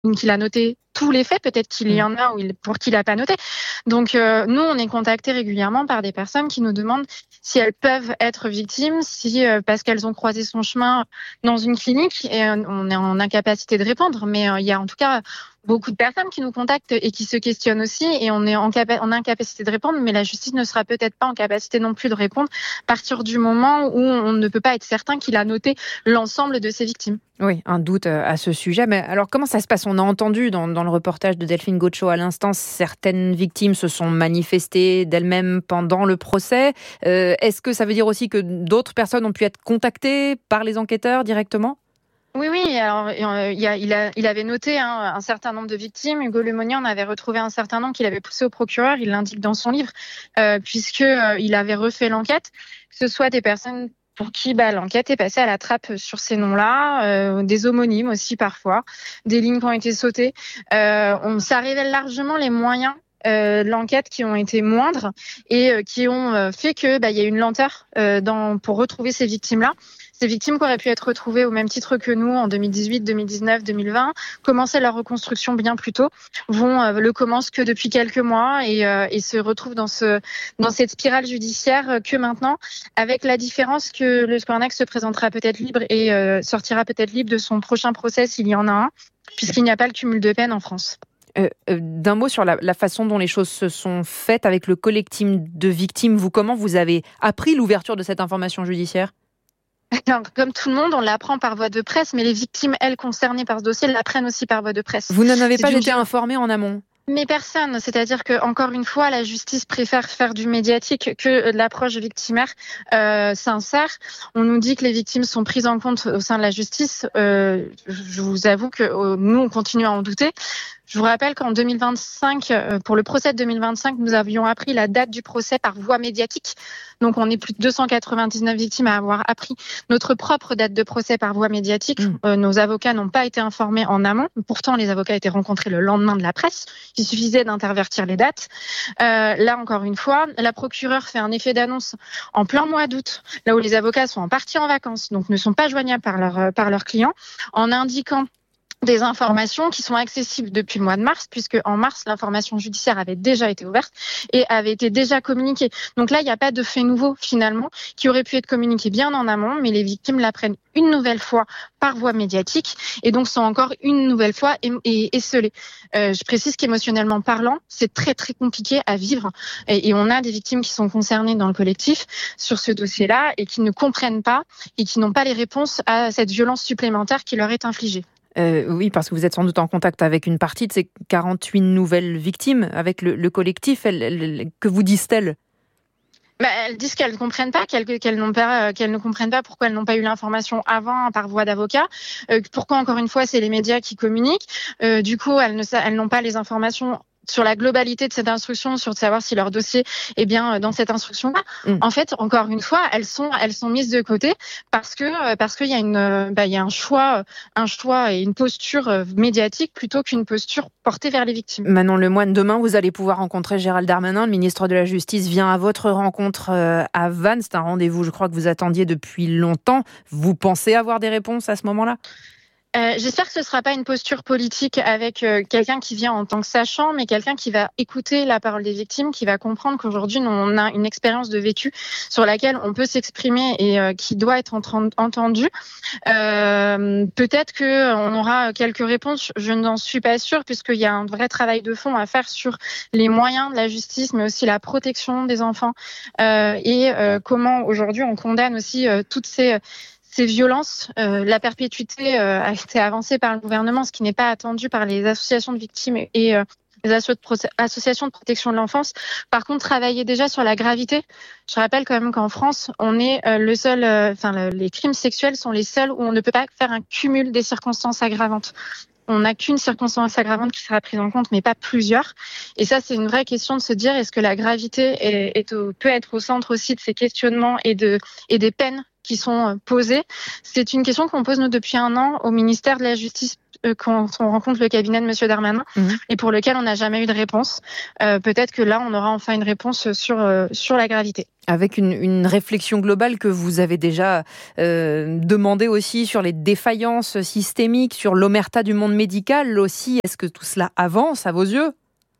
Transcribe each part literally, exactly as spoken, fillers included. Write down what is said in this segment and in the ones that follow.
qu'il a noté tous les faits, peut-être qu'il y en a ou il, pour qui il n'a pas noté. Donc euh, nous, on est contactés régulièrement par des personnes qui nous demandent si elles peuvent être victimes, si euh, parce qu'elles ont croisé son chemin dans une clinique, et euh, on est en incapacité de répondre, mais euh, il y a en tout cas beaucoup de personnes qui nous contactent et qui se questionnent aussi, et on est en, capa- en incapacité de répondre, mais la justice ne sera peut-être pas en capacité non plus de répondre à partir du moment où on ne peut pas être certain qu'il a noté l'ensemble de ses victimes. Oui, un doute à ce sujet. Mais alors, comment ça se passe ? On a entendu dans, dans le reportage de Delphine Gaucho à l'instant, certaines victimes se sont manifestées d'elles-mêmes pendant le procès. Euh, est-ce que ça veut dire aussi que d'autres personnes ont pu être contactées par les enquêteurs directement ? Oui, oui. Alors, euh, il, a, il, a, il avait noté hein, un certain nombre de victimes. Hugo Lemonnier en avait retrouvé un certain nombre qu'il avait poussé au procureur. Il l'indique dans son livre, euh, puisque euh, il avait refait l'enquête, que ce soit des personnes pour qui bah, l'enquête est passée à la trappe sur ces noms-là, euh, des homonymes aussi parfois, des lignes qui ont été sautées. Euh, on, ça révèle largement les moyens euh, de l'enquête qui ont été moindres et euh, qui ont euh, fait que bah, il y a une lenteur euh, dans, pour retrouver ces victimes-là. Ces victimes qui auraient pu être retrouvées au même titre que nous en deux mille dix-huit, deux mille dix-neuf, deux mille vingt, commençaient leur reconstruction bien plus tôt, vont euh, le commencent que depuis quelques mois et, euh, et se retrouvent dans ce dans cette spirale judiciaire que maintenant, avec la différence que le Scornax se présentera peut-être libre et euh, sortira peut-être libre de son prochain procès s'il y en a un, puisqu'il n'y a pas le cumul de peine en France. Euh, euh, d'un mot sur la, la façon dont les choses se sont faites avec le collectif de victimes, vous, comment vous avez appris l'ouverture de cette information judiciaire ? Alors, comme tout le monde, on l'apprend par voie de presse, mais les victimes, elles, concernées par ce dossier, l'apprennent aussi par voie de presse. Vous n'en avez C'est pas une... été informé en amont ? Mais personne, c'est-à-dire que encore une fois, la justice préfère faire du médiatique que de l'approche victimaire euh, sincère. On nous dit que les victimes sont prises en compte au sein de la justice. Euh, je vous avoue que euh, nous, on continue à en douter. Je vous rappelle qu'en deux mille vingt-cinq, euh, pour le procès de deux mille vingt-cinq, nous avions appris la date du procès par voie médiatique. Donc, on est plus de deux cent quatre-vingt-dix-neuf victimes à avoir appris notre propre date de procès par voie médiatique. Mmh. Euh, nos avocats n'ont pas été informés en amont. Pourtant, les avocats étaient rencontrés le lendemain de la presse. Il suffisait d'intervertir les dates. Euh, là, encore une fois, la procureure fait un effet d'annonce en plein mois d'août, là où les avocats sont en partie en vacances, donc ne sont pas joignables par leurs par leurs clients, en indiquant des informations qui sont accessibles depuis le mois de mars, puisque en mars, l'information judiciaire avait déjà été ouverte et avait été déjà communiquée. Donc là, il n'y a pas de fait nouveau, finalement, qui aurait pu être communiqué bien en amont, mais les victimes l'apprennent une nouvelle fois par voie médiatique et donc sont encore une nouvelle fois esselées. Euh, je précise qu'émotionnellement parlant, c'est très, très compliqué à vivre et, et on a des victimes qui sont concernées dans le collectif sur ce dossier-là et qui ne comprennent pas et qui n'ont pas les réponses à cette violence supplémentaire qui leur est infligée. Euh, oui, parce que vous êtes sans doute en contact avec une partie de ces quarante-huit nouvelles victimes, avec le, le collectif. Elles, elles, que vous disent-elles ? Bah, elles disent qu'elles ne comprennent pas, qu'elles, qu'elles, n'ont pas, qu'elles ne comprennent pas pourquoi elles n'ont pas eu l'information avant par voie d'avocat. Euh, pourquoi, encore une fois, c'est les médias qui communiquent. Euh, du coup, elles, ne, elles n'ont pas les informations sur la globalité de cette instruction, sur de savoir si leur dossier est bien dans cette instruction-là. Mmh. En fait, encore une fois, elles sont, elles sont mises de côté parce que, parce qu'il y a une, bah, il y a un choix, un choix et une posture médiatique plutôt qu'une posture portée vers les victimes. Manon Lemoine, demain, vous allez pouvoir rencontrer Gérald Darmanin. Le ministre de la Justice vient à votre rencontre à Vannes. C'est un rendez-vous, je crois, que vous attendiez depuis longtemps. Vous pensez avoir des réponses à ce moment-là ? Euh, j'espère que ce ne sera pas une posture politique avec euh, quelqu'un qui vient en tant que sachant, mais quelqu'un qui va écouter la parole des victimes, qui va comprendre qu'aujourd'hui, on a une expérience de vécu sur laquelle on peut s'exprimer et euh, qui doit être entendue. Euh, peut-être qu'on aura quelques réponses, je n'en suis pas sûre, puisqu'il y a un vrai travail de fond à faire sur les moyens de la justice, mais aussi la protection des enfants euh, et euh, comment aujourd'hui on condamne aussi euh, toutes ces... Ces violences, euh, la perpétuité euh, a été avancée par le gouvernement, ce qui n'est pas attendu par les associations de victimes et euh, les asso- de pro- associations de protection de l'enfance. Par contre, travailler déjà sur la gravité. Je rappelle quand même qu'en France, on est euh, le seul, enfin, euh, le, les crimes sexuels sont les seuls où on ne peut pas faire un cumul des circonstances aggravantes. On n'a qu'une circonstance aggravante qui sera prise en compte, mais pas plusieurs. Et ça, c'est une vraie question de se dire, est-ce que la gravité est, est au, peut être au centre aussi de ces questionnements et, de, et des peines qui sont posées. C'est une question qu'on pose nous depuis un an au ministère de la Justice euh, quand on rencontre le cabinet de Monsieur Darmanin mmh. et pour lequel on n'a jamais eu de réponse. Euh, peut-être que là, on aura enfin une réponse sur, euh, sur la gravité. Avec une, une réflexion globale que vous avez déjà euh, demandée aussi sur les défaillances systémiques, sur l'omerta du monde médical aussi. Est-ce que tout cela avance à vos yeux ?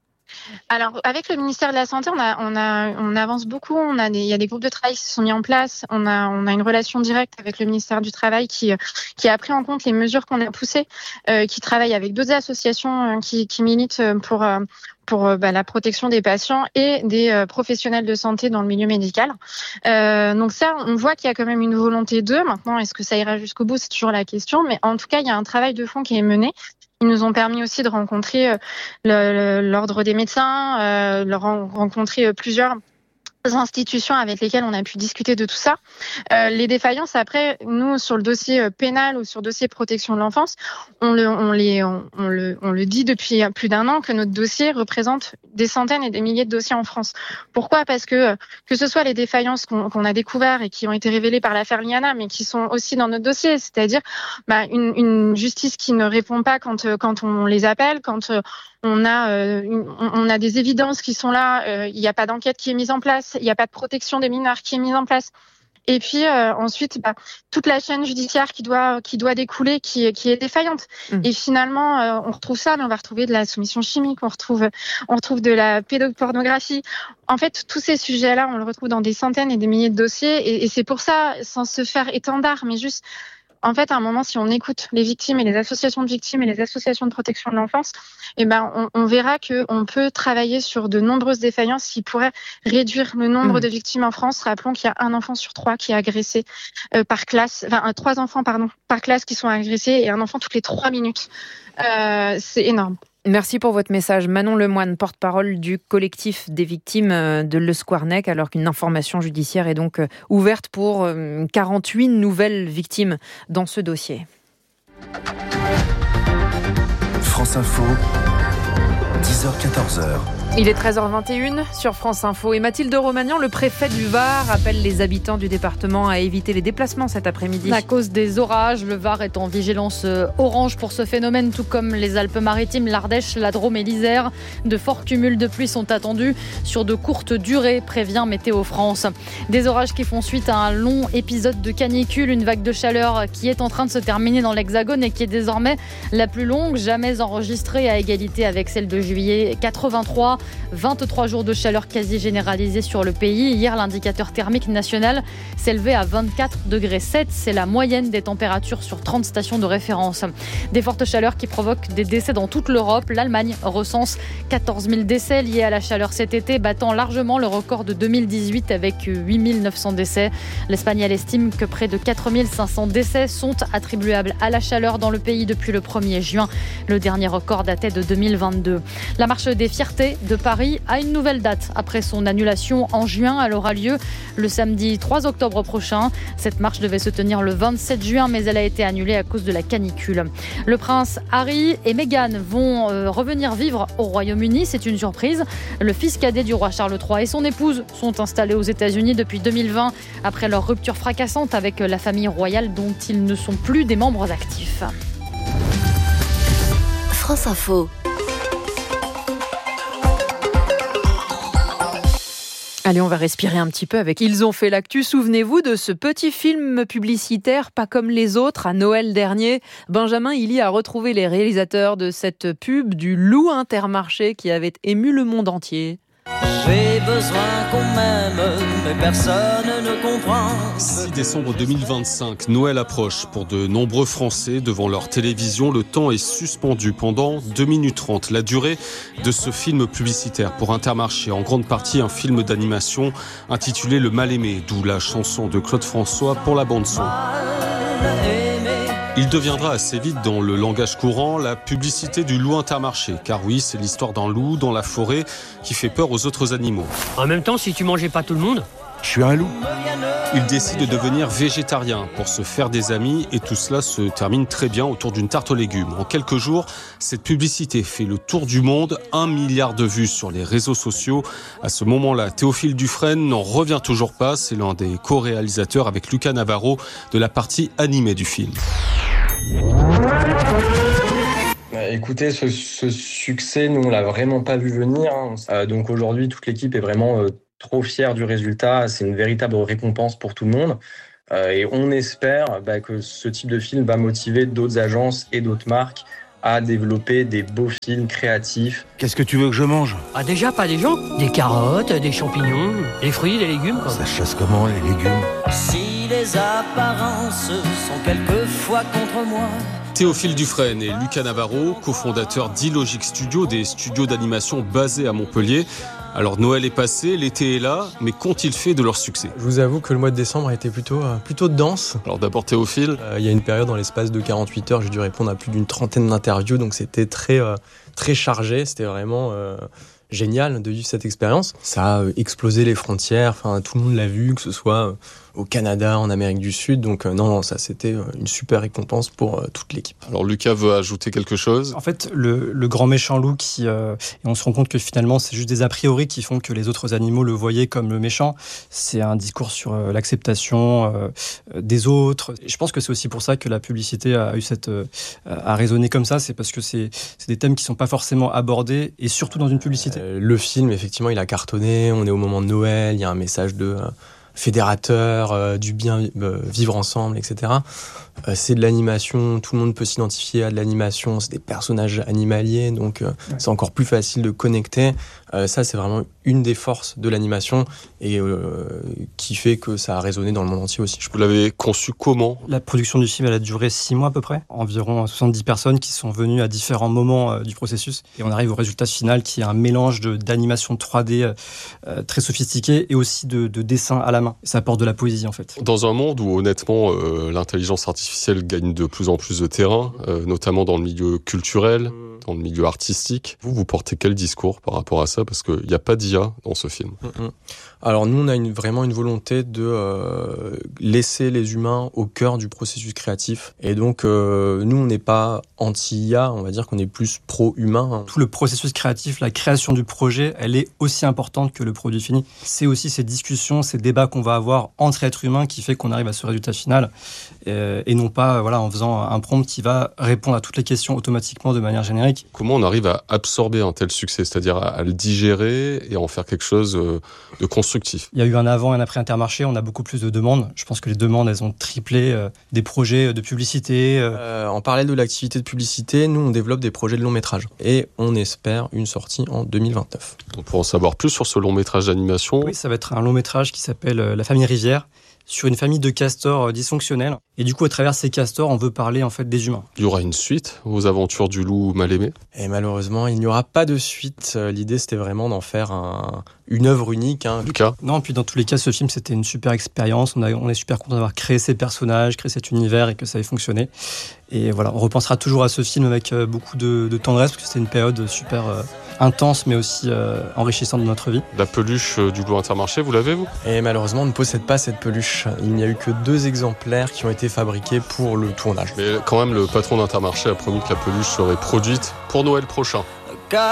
Alors, avec le ministère de la Santé, on, a, on, a, on avance beaucoup. On a des, il y a des groupes de travail qui se sont mis en place. On a, on a une relation directe avec le ministère du Travail qui, qui a pris en compte les mesures qu'on a poussées, euh, qui travaille avec d'autres associations euh, qui, qui militent pour... Euh, pour bah, la protection des patients et des euh, professionnels de santé dans le milieu médical. Euh, donc ça, on voit qu'il y a quand même une volonté d'eux. Maintenant, est-ce que ça ira jusqu'au bout ? C'est toujours la question. Mais en tout cas, il y a un travail de fond qui est mené. Ils nous ont permis aussi de rencontrer euh, le, le, l'ordre des médecins, euh, de rencontrer euh, plusieurs institutions avec lesquelles on a pu discuter de tout ça. Euh, les défaillances, après, nous, sur le dossier pénal ou sur le dossier protection de l'enfance, on le, on les, on, on le, on le dit depuis plus d'un an que notre dossier représente des centaines et des milliers de dossiers en France. Pourquoi ? Parce que, que ce soit les défaillances qu'on, qu'on a découvertes et qui ont été révélées par l'affaire Liana, mais qui sont aussi dans notre dossier, c'est-à-dire bah, une, une justice qui ne répond pas quand, quand on les appelle, quand on a, euh, une, on a des évidences qui sont là, euh, il n'y a pas d'enquête qui est mise en place, il n'y a pas de protection des mineurs qui est mise en place. Et puis euh, ensuite, bah, toute la chaîne judiciaire qui doit qui doit découler, qui qui est défaillante. Mmh. Et finalement, euh, on retrouve ça, mais on va retrouver de la soumission chimique, on retrouve on retrouve de la pédopornographie. En fait, tous ces sujets-là, on le retrouve dans des centaines et des milliers de dossiers. Et, et c'est pour ça, sans se faire étendard, mais juste. En fait, à un moment, si on écoute les victimes et les associations de victimes et les associations de protection de l'enfance, eh ben, on, on verra qu'on peut travailler sur de nombreuses défaillances qui pourraient réduire le nombre mmh. de victimes en France. Rappelons qu'il y a un enfant sur trois qui est agressé euh, par classe, enfin, euh, trois enfants, pardon, par classe qui sont agressés et un enfant toutes les trois minutes. Euh, c'est énorme. Merci pour votre message. Manon Lemoine, porte-parole du collectif des victimes de l'Euscoarnec, alors qu'une information judiciaire est donc ouverte pour quarante-huit nouvelles victimes dans ce dossier. France Info, dix heures quatorze. Il est treize heures vingt et une sur France Info et Mathilde Romagnan, le préfet du Var, appelle les habitants du département à éviter les déplacements cet après-midi. À cause des orages, le Var est en vigilance orange pour ce phénomène, tout comme les Alpes-Maritimes, l'Ardèche, la Drôme et l'Isère. De forts cumuls de pluie sont attendus sur de courtes durées, prévient Météo France. Des orages qui font suite à un long épisode de canicule, une vague de chaleur qui est en train de se terminer dans l'Hexagone et qui est désormais la plus longue jamais enregistrée, à égalité avec celle de juillet quatre-vingt-trois. vingt-trois jours de chaleur quasi généralisée sur le pays. Hier, l'indicateur thermique national s'élevait à vingt-quatre degrés sept. C'est la moyenne des températures sur trente stations de référence. Des fortes chaleurs qui provoquent des décès dans toute l'Europe. L'Allemagne recense quatorze mille décès liés à la chaleur cet été, battant largement le record de deux mille dix-huit avec huit mille neuf cents décès. L'Espagne, elle estime que près de quatre mille cinq cents décès sont attribuables à la chaleur dans le pays depuis le premier juin. Le dernier record datait de deux mille vingt-deux. La marche des fiertés de Paris a une nouvelle date après son annulation en juin. Elle aura lieu le samedi trois octobre prochain. Cette marche devait se tenir le vingt-sept juin, mais elle a été annulée à cause de la canicule. Le prince Harry et Meghan vont euh, revenir vivre au Royaume-Uni. C'est une surprise. Le fils cadet du roi Charles trois et son épouse sont installés aux États-Unis depuis deux mille vingt après leur rupture fracassante avec la famille royale dont ils ne sont plus des membres actifs. France Info. Allez, on va respirer un petit peu avec Ils ont fait l'actu. Souvenez-vous de ce petit film publicitaire, pas comme les autres, à Noël dernier. Benjamin Hilly a retrouvé les réalisateurs de cette pub du loup Intermarché qui avait ému le monde entier. J'ai besoin qu'on m'aime, mais personne ne comprend. six décembre deux mille vingt-cinq, Noël approche. Pour de nombreux Français, devant leur télévision, le temps est suspendu pendant deux minutes trente. La durée de ce film publicitaire pour Intermarché, en grande partie un film d'animation intitulé Le Mal-Aimé, d'où la chanson de Claude François pour la bande-son. Il deviendra assez vite dans le langage courant la publicité du loup Intermarché. Car oui, c'est l'histoire d'un loup dans la forêt qui fait peur aux autres animaux. En même temps, si tu mangeais pas tout le monde... Je suis un loup. Il décide de devenir végétarien pour se faire des amis et tout cela se termine très bien autour d'une tarte aux légumes. En quelques jours, cette publicité fait le tour du monde, un milliard de vues sur les réseaux sociaux. À ce moment-là, Théophile Dufresne n'en revient toujours pas. C'est l'un des co-réalisateurs avec Lucas Navarro de la partie animée du film. Écoutez, ce, ce succès, nous, on l'a vraiment pas vu venir. Hein. Euh, donc aujourd'hui, toute l'équipe est vraiment euh, trop fière du résultat. C'est une véritable récompense pour tout le monde. Euh, et on espère bah, que ce type de film va motiver d'autres agences et d'autres marques à développer des beaux films créatifs. Qu'est-ce que tu veux que je mange ? Ah déjà pas des gens, des carottes, des champignons, des fruits, des légumes quoi. Ça chasse comment les légumes ? Si les apparences sont quelquefois contre moi. Théophile Dufresne et Lucas Navarro, cofondateurs d'Illogic Studio, des studios d'animation basés à Montpellier. Alors Noël est passé, l'été est là, mais qu'ont-ils fait de leur succès ? Je vous avoue que le mois de décembre a été plutôt, euh, plutôt dense. Alors d'abord Théophile. Euh, il y a une période dans l'espace de quarante-huit heures, j'ai dû répondre à plus d'une trentaine d'interviews, donc c'était très, euh, très chargé, c'était vraiment euh, génial de vivre cette expérience. Ça a euh, explosé les frontières, enfin tout le monde l'a vu, que ce soit euh, au Canada, en Amérique du Sud, donc euh, non, non, ça c'était euh, une super récompense pour euh, toute l'équipe. Alors Lucas veut ajouter quelque chose ? En fait, le, le grand méchant loup, qui, euh, et on se rend compte que finalement c'est juste des a priori qui font que les autres animaux le voyaient comme le méchant. C'est un discours sur euh, l'acceptation euh, des autres. Et je pense que c'est aussi pour ça que la publicité a eu cette, euh, a résonné comme ça, c'est parce que c'est, c'est des thèmes qui sont pas forcément abordés, et surtout dans une publicité. Euh, le film, effectivement, il a cartonné, on est au moment de Noël, il y a un message de... Euh, fédérateur, euh, du bien euh, vivre ensemble, et cetera. Euh, c'est de l'animation, tout le monde peut s'identifier à de l'animation, c'est des personnages animaliers, donc euh, ouais. c'est encore plus facile de connecter. Euh, ça, c'est vraiment une des forces de l'animation et euh, qui fait que ça a résonné dans le monde entier aussi. Vous l'avez conçu comment ? La production du film, elle a duré six mois à peu près. Environ soixante-dix personnes qui sont venues à différents moments euh, du processus. Et on arrive au résultat final qui est un mélange de, d'animation trois D euh, très sophistiquée et aussi de, de dessin à la main. Ça apporte de la poésie en fait. Dans un monde où honnêtement euh, l'intelligence artificielle gagne de plus en plus de terrain, euh, notamment dans le milieu culturel, dans le milieu artistique, vous, vous portez quel discours par rapport à ça ? Parce qu'il n'y a pas d'I A dans ce film. Mmh. Alors nous, on a une, vraiment une volonté de euh, laisser les humains au cœur du processus créatif. Et donc, euh, nous, on n'est pas anti-I A, on va dire qu'on est plus pro-humain. Tout le processus créatif, la création du projet, elle est aussi importante que le produit fini. C'est aussi ces discussions, ces débats qu'on va avoir entre êtres humains qui fait qu'on arrive à ce résultat final. Et, et non pas voilà, en faisant un prompt qui va répondre à toutes les questions automatiquement de manière générique. Comment on arrive à absorber un tel succès, c'est-à-dire à, à le digérer et à en faire quelque chose de constructif ? Il y a eu un avant et un après Intermarché, on a beaucoup plus de demandes. Je pense que les demandes, elles ont triplé, euh, des projets de publicité. Euh... Euh, en parallèle de l'activité de publicité, nous, on développe des projets de long métrage. Et on espère une sortie en deux mille vingt-neuf. Donc pour en savoir plus sur ce long métrage d'animation... Oui, ça va être un long métrage qui s'appelle euh, La famille Rivière, sur une famille de castors dysfonctionnels. Et du coup, à travers ces castors, on veut parler en fait des humains. Il y aura une suite aux aventures du loup mal aimé ? Et malheureusement, il n'y aura pas de suite. L'idée, c'était vraiment d'en faire un, une œuvre unique. Hein. Lucas ? Non, puis dans tous les cas, ce film, c'était une super expérience. On, a, on est super content d'avoir créé ces personnages, créé cet univers et que ça ait fonctionné. Et voilà, on repensera toujours à ce film avec beaucoup de, de tendresse, parce que c'était une période super euh, intense, mais aussi euh, enrichissante de notre vie. La peluche du loup Intermarché, vous l'avez, vous ? Et malheureusement, on ne possède pas cette peluche. Il n'y a eu que deux exemplaires qui ont été fabriqués pour le tournage. Mais quand même, le patron d'Intermarché a promis que la peluche serait produite pour Noël prochain.